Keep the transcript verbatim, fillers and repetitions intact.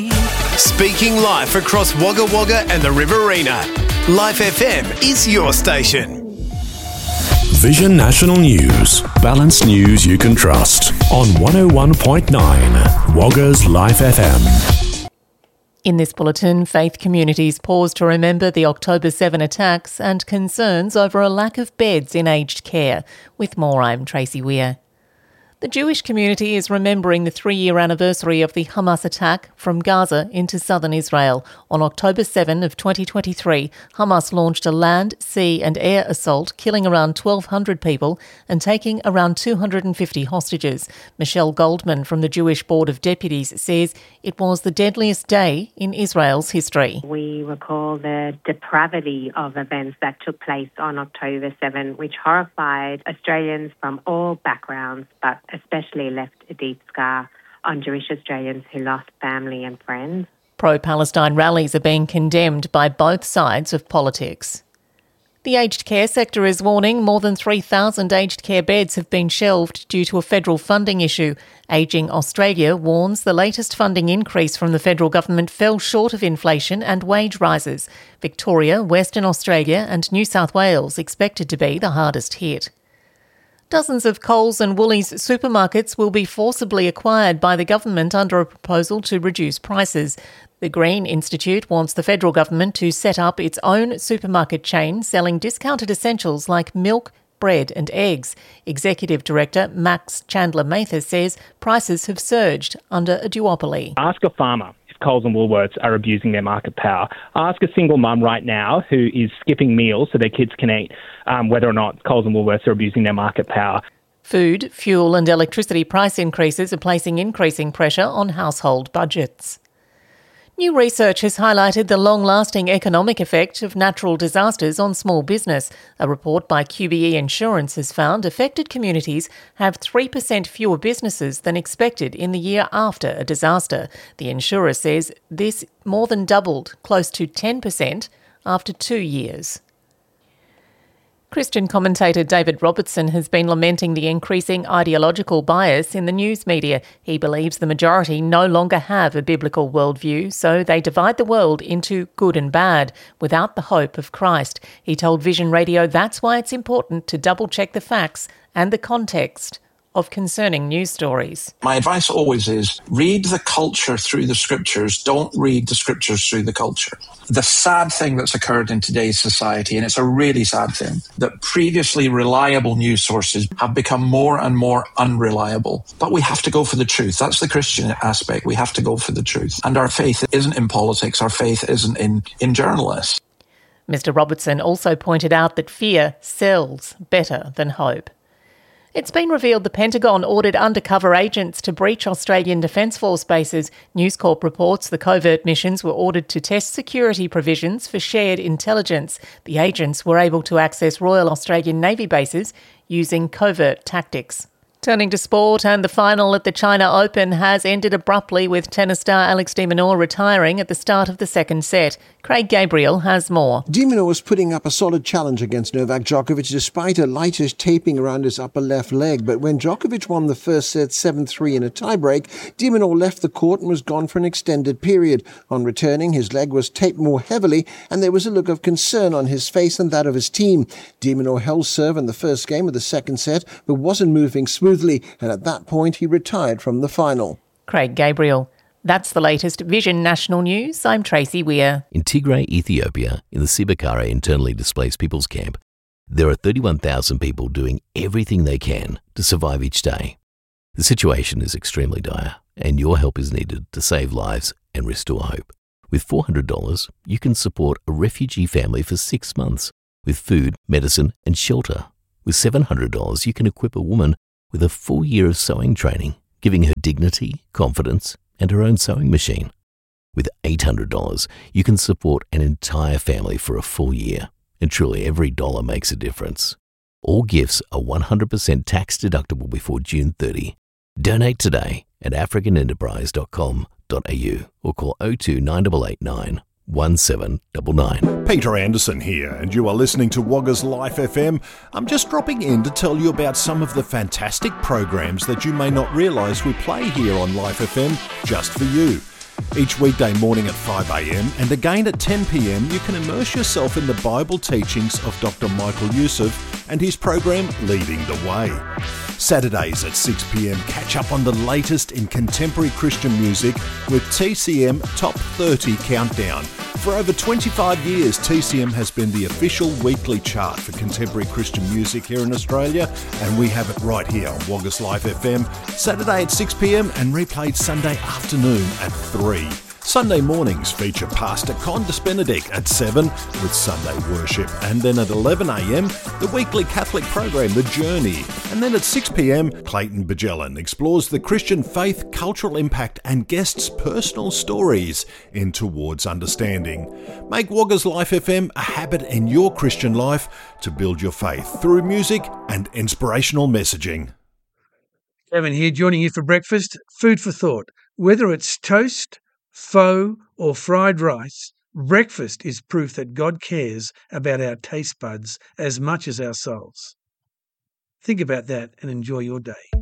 Speaking live across Wagga Wagga and the Riverina, Life F M is your station. Vision National News. Balanced news you can trust. On one oh one point nine, Wagga's Life F M. In this bulletin, faith communities pause to remember the October seventh attacks and concerns over a lack of beds in aged care. With more, I'm Tracy Weir. The Jewish community is remembering the three-year anniversary of the Hamas attack from Gaza into southern Israel. On October seventh of twenty twenty-three, Hamas launched a land, sea and air assault, killing around twelve hundred people and taking around two hundred fifty hostages. Michelle Goldman from the Jewish Board of Deputies says it was the deadliest day in Israel's history. We recall the depravity of events that took place on October seventh, which horrified Australians from all backgrounds, but especially left a deep scar on Jewish Australians who lost family and friends. Pro-Palestine rallies are being condemned by both sides of politics. The aged care sector is warning more than three thousand aged care beds have been shelved due to a federal funding issue. Ageing Australia warns the latest funding increase from the federal government fell short of inflation and wage rises. Victoria, Western Australia and New South Wales expected to be the hardest hit. Dozens of Coles and Woolies supermarkets will be forcibly acquired by the government under a proposal to reduce prices. The Green Institute wants the federal government to set up its own supermarket chain selling discounted essentials like milk, bread and eggs. Executive Director Max Chandler-Mather says prices have surged under a duopoly. Ask a farmer if Coles and Woolworths are abusing their market power. Ask a single mum right now who is skipping meals so their kids can eat um, whether or not Coles and Woolworths are abusing their market power. Food, fuel and electricity price increases are placing increasing pressure on household budgets. New research has highlighted the long-lasting economic effect of natural disasters on small business. A report by Q B E Insurance has found affected communities have three percent fewer businesses than expected in the year after a disaster. The insurer says this more than doubled, close to ten percent, after two years. Christian commentator David Robertson has been lamenting the increasing ideological bias in the news media. He believes the majority no longer have a biblical worldview, so they divide the world into good and bad without the hope of Christ. He told Vision Radio that's why it's important to double-check the facts and the context of concerning news stories. My advice always is read the culture through the scriptures, don't read the scriptures through the culture. The sad thing that's occurred in today's society, and it's a really sad thing, that previously reliable news sources have become more and more unreliable. But we have to go for the truth. That's the Christian aspect. We have to go for the truth. And our faith isn't in politics. Our faith isn't in, in journalists. Mister Robertson also pointed out that fear sells better than hope. It's been revealed the Pentagon ordered undercover agents to breach Australian Defence Force bases. News Corp reports the covert missions were ordered to test security provisions for shared intelligence. The agents were able to access Royal Australian Navy bases using covert tactics. Turning to sport, and the final at the China Open has ended abruptly with tennis star Alex de Minaur retiring at the start of the second set. Craig Gabriel has more. De Minaur was putting up a solid challenge against Novak Djokovic despite a lightish taping around his upper left leg. But when Djokovic won the first set seven three in a tiebreak, de Minaur left the court and was gone for an extended period. On returning, his leg was taped more heavily and there was a look of concern on his face and that of his team. De Minaur held serve in the first game of the second set but wasn't moving smoothly, and at that point he retired from the final. Craig Gabriel. That's the latest Vision National News. I'm Tracy Weir. In Tigray, Ethiopia, in the Sibakara internally displaced people's camp, there are thirty-one thousand people doing everything they can to survive each day. The situation is extremely dire, and your help is needed to save lives and restore hope. With four hundred dollars, you can support a refugee family for six months with food, medicine, and shelter. With seven hundred dollars, you can equip a woman with a full year of sewing training, giving her dignity, confidence, and her own sewing machine. With eight hundred dollars, you can support an entire family for a full year. And truly, every dollar makes a difference. All gifts are one hundred percent tax deductible before June thirtieth. Donate today at african enterprise dot com dot a u or call oh two nine eight eight nine one seven nine nine. Peter Anderson here, and you are listening to Wagga's Life F M. I'm just dropping in to tell you about some of the fantastic programs that you may not realise we play here on Life F M just for you. Each weekday morning at five a m and again at ten p m you can immerse yourself in the Bible teachings of Doctor Michael Youssef and his program Leading the Way. Saturdays at six p m catch up on the latest in contemporary Christian music with T C M Top thirty Countdown. For over twenty-five years, T C M has been the official weekly chart for contemporary Christian music here in Australia, and we have it right here on Woggers Life F M, Saturday at six p m and replayed Sunday afternoon at three. Sunday mornings feature Pastor Condis Benedict at seven with Sunday worship, and then at eleven a m the weekly Catholic program The Journey, and then at six p m Clayton Bajellan explores the Christian faith, cultural impact and guests' personal stories in Towards Understanding. Make Woggers Life F M a habit in your Christian life to build your faith through music and inspirational messaging. Kevin here, joining you for breakfast. Food for thought. Whether it's toast, pho or fried rice, breakfast is proof that God cares about our taste buds as much as our souls. Think about that and enjoy your day.